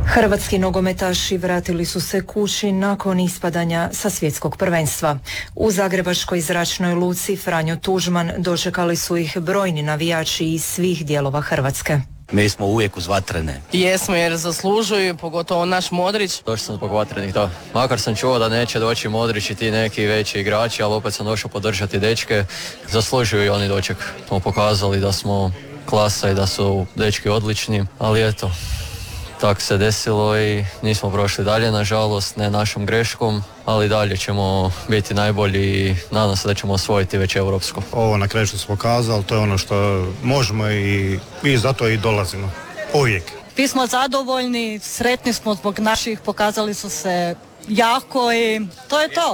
Hrvatski nogometaši vratili su se kući nakon ispadanja sa svjetskog prvenstva. U zagrebačkoj zračnoj luci Franjo Tuđman dočekali su ih brojni navijači iz svih dijelova Hrvatske. Mi smo uvijek uz vatrene. Jesmo jer zaslužuju, pogotovo naš Modrić. Došao sam zbog vatrenih, da. Makar sam čuo da neće doći Modrić i ti neki veći igrači, ali opet sam došao podržati dečke. Zaslužuju i oni doček. Smo pokazali da smo klasa i da su dečki odlični, ali eto, tako se desilo i nismo prošli dalje, nažalost, ne našom greškom, ali dalje ćemo biti najbolji i nadam se da ćemo osvojiti već europsko. Ovo na kraju što smo pokazali, to je ono što možemo i zato i dolazimo. Uvijek. Mi smo zadovoljni, sretni smo zbog naših, pokazali su se jako i to je to.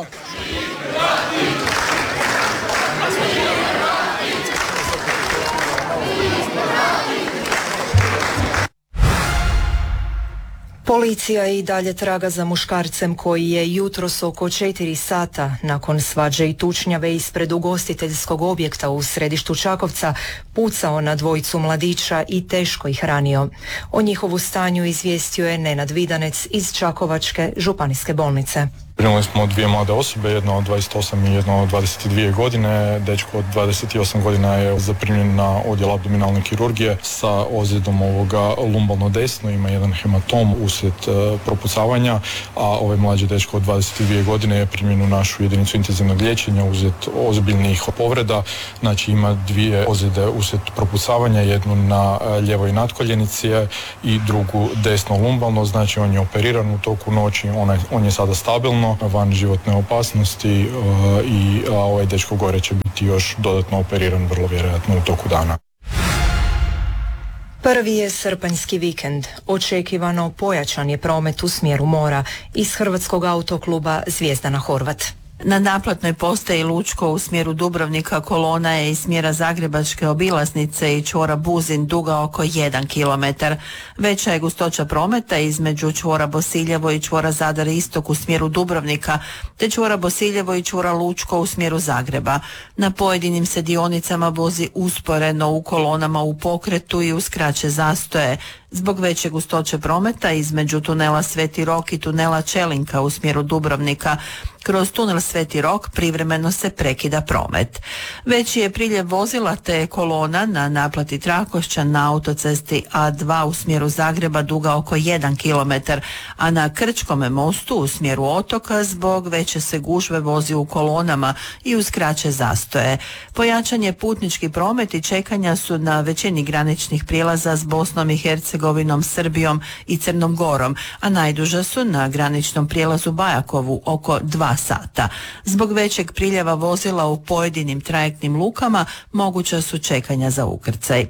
Policija i dalje traga za muškarcem koji je jutros oko 4 sata nakon svađe i tučnjave ispred ugostiteljskog objekta u središtu Čakovca pucao na dvojicu mladića i teško ih ranio. O njihovu stanju izvijestio je Nenad Vidanec iz Čakovačke županijske bolnice. Primili smo dvije mlade osobe, jedna od 28 i jedna od 22 godine. Dečko od 28 godina je zaprimljen na odjel abdominalne kirurgije sa ozljedom lumbalno desno, ima jedan hematom uslijed propucavanja, a ovaj mlađi dečko od 22 godine je primljen u našu jedinicu intenzivnog liječenja uslijed ozbiljnih povreda. Znači ima dvije ozljede uslijed propucavanja, jednu na ljevoj natkoljenici i drugu desno lumbalno, znači on je operiran u toku noći, on je sada stabilno, van životne opasnosti i ovaj dečko gore će biti još dodatno operiran vrlo vjerojatno u toku dana. Prvi je srpanjski vikend. Očekivano pojačan je promet u smjeru mora iz Hrvatskog autokluba Zvijezdana Horvat. Na naplatnoj postaji Lučko u smjeru Dubrovnika kolona je iz smjera Zagrebačke obilaznice i čvora Buzin duga oko 1 km. Veća je gustoća prometa između čvora Bosiljevo i čvora Zadar Istok u smjeru Dubrovnika, te čvora Bosiljevo i čvora Lučko u smjeru Zagreba. Na pojedinim se dionicama vozi usporeno u kolonama u pokretu i uz kraće zastoje. Zbog veće gustoće prometa između tunela Sveti Rok i tunela Čelinka u smjeru Dubrovnika, kroz tunel Sveti Rok privremeno se prekida promet. Veći je priljev vozila te kolona na naplati Trakošća na autocesti A2 u smjeru Zagreba duga oko 1 km, a na Krčkome mostu u smjeru Otoka zbog veće se gužve vozi u kolonama i uz kraće zastoje. Pojačan je putnički promet i čekanja su na većini graničnih prijelaza s Bosnom i Hercegovinom, Srbijom i Crnom Gorom, a najduža su na graničnom prijelazu Bajakovu oko 2 sata. Zbog većeg priljeva vozila u pojedinim trajektnim lukama moguća su čekanja za ukrcaj.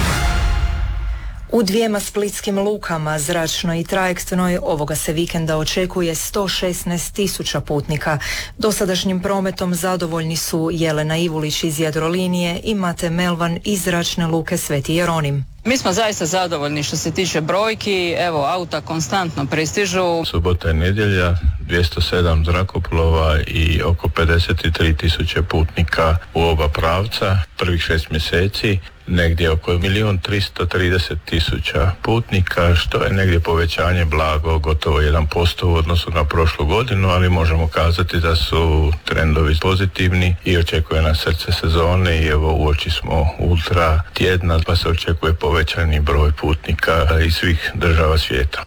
U dvijema splitskim lukama, zračnoj i trajektnoj, ovoga se vikenda očekuje 116.000 putnika. Dosadašnjim prometom zadovoljni su Jelena Ivulić iz Jadrolinije i Mate Melvan iz zračne luke Sveti Jeronim. Mi smo zaista zadovoljni što se tiče brojki, evo auta konstantno pristižu. Subota i nedjelja 207 zrakoplova i oko 53.000 putnika u oba pravca. Prvih 6 mjeseci negdje oko 1.330.000 putnika, što je negdje povećanje blago, gotovo 1% u odnosu na prošlu godinu, ali možemo kazati da su trendovi pozitivni i očekuje nas srce sezone i evo uoči smo ultra tjedna, pa se očekuje povećani broj putnika iz svih država svijeta.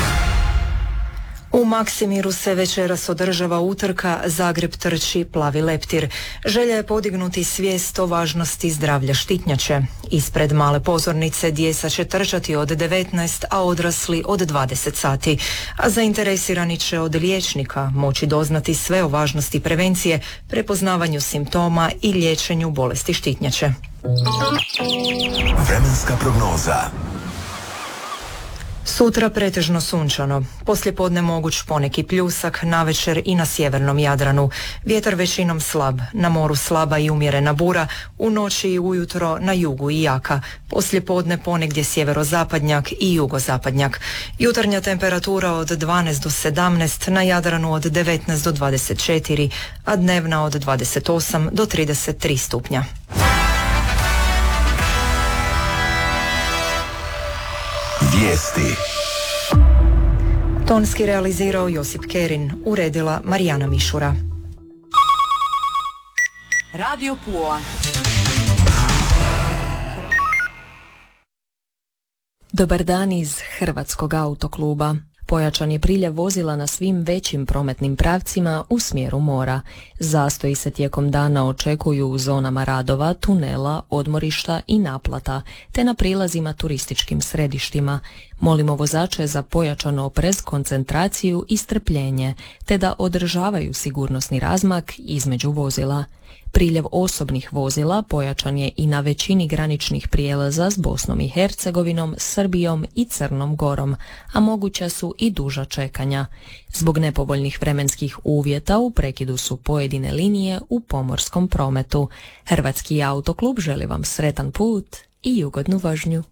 U Maksimiru se večeras održava utrka Zagreb trči plavi leptir. Želja je podignuti svijest o važnosti zdravlja štitnjače. Ispred male pozornice djeca će trčati od 19, a odrasli od 20 sati. A zainteresirani će od liječnika moći doznati sve o važnosti prevencije, prepoznavanju simptoma i liječenju bolesti štitnjače. Vremenska prognoza. Sutra pretežno sunčano, poslijepodne moguć poneki pljusak, navečer i na sjevernom Jadranu. Vjetar većinom slab, na moru slaba i umjerena bura, u noći i ujutro na jugu i jaka. Poslijepodne ponegdje sjeverozapadnjak i jugozapadnjak. Jutarnja temperatura od 12 do 17, na Jadranu od 19 do 24, a dnevna od 28 do 33 stupnja. Vijesti. Tonski realizirao Josip Kerin, uredila Marijana Mišura. Radio Pula. Dobar dan iz Hrvatskog autokluba. Pojačan je priljev vozila na svim većim prometnim pravcima u smjeru mora. Zastoji se tijekom dana očekuju u zonama radova, tunela, odmorišta i naplata, te na prilazima turističkim središtima. Molimo vozače za pojačan oprez, koncentraciju i strpljenje, te da održavaju sigurnosni razmak između vozila. Priljev osobnih vozila pojačan je i na većini graničnih prijelaza s Bosnom i Hercegovinom, Srbijom i Crnom Gorom, a moguća su i duža čekanja. Zbog nepovoljnih vremenskih uvjeta u prekidu su pojedine linije u pomorskom prometu. Hrvatski autoklub želi vam sretan put i ugodnu vožnju.